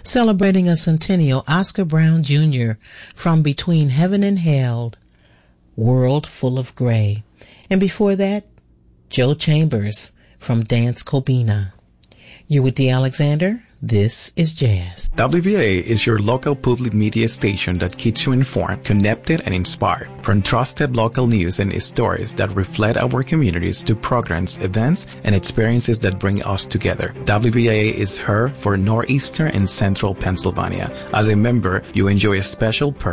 celebrating a centennial, Oscar Brown Jr. from Between Heaven and Hell, World Full of Gray. And before that, Joe Chambers from Dance Cobina. You're with Dee Alexander. This is Jazz. WVA is your local public media station that keeps you informed, connected, and inspired. From trusted local news and stories that reflect our communities to programs, events, and experiences that bring us together. WVA is heard for Northeastern and Central Pennsylvania. As a member, you enjoy a special perk